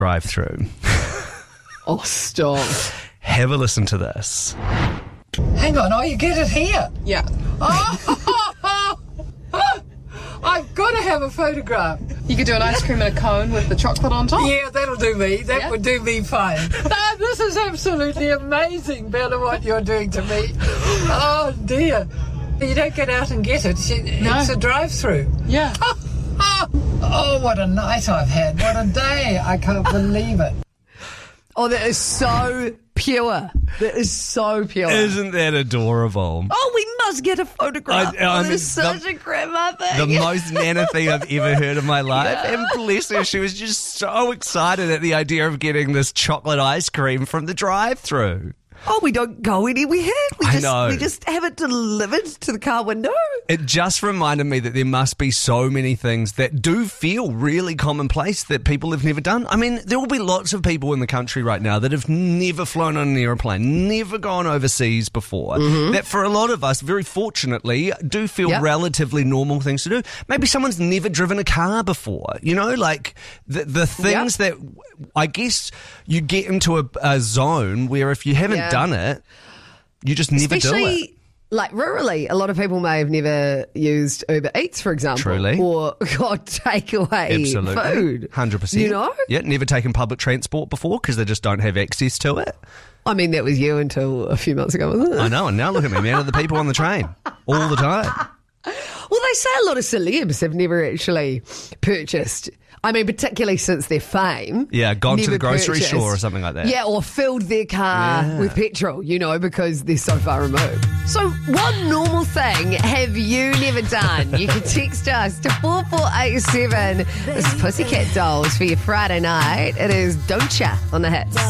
drive-through. Oh, stop. Have a listen to this. Hang on, you get it here? Yeah. I've got to have a photograph. You could do an ice cream in a cone with the chocolate on top. Yeah, that'll do me. That would do me fine. This is absolutely amazing, Bella, what you're doing to me. Oh, dear. You don't get out and get it. It's a drive-through. Yeah. Oh, what a night I've had. What a day. I can't believe it. Oh, that is so pure. That is so pure. Isn't that adorable? Oh, we must get a photograph. I mean, that's such a grandma thing. The most Nana thing I've ever heard in my life. Yeah. And bless her, she was just so excited at the idea of getting this chocolate ice cream from the drive-thru. Oh, we don't go anywhere. I know. We just have it delivered to the car window. It just reminded me that there must be so many things that do feel really commonplace that people have never done. I mean, there will be lots of people in the country right now that have never flown on an aeroplane, never gone overseas before, that for a lot of us, very fortunately, do feel relatively normal things to do. Maybe someone's never driven a car before, you know, like the things that I guess you get into a zone where if you haven't done it, you just never do it. Like rurally, a lot of people may have never used Uber Eats, for example. Truly. Or got takeaway food. 100%. You know? Yeah, never taken public transport before because they just don't have access to it. I mean, that was you until a few months ago, wasn't it? I know, and now look at me, man, the people on the train all the time. Well, they say a lot of celebs have never actually purchased. I mean, particularly since their fame. Yeah, gone to the grocery store or something like that. Yeah, or filled their car with petrol, you know, because they're so far removed. So what normal thing have you never done? You can text us to 4487. This is Pussycat Dolls for your Friday night. It is Don't Ya on the Hits.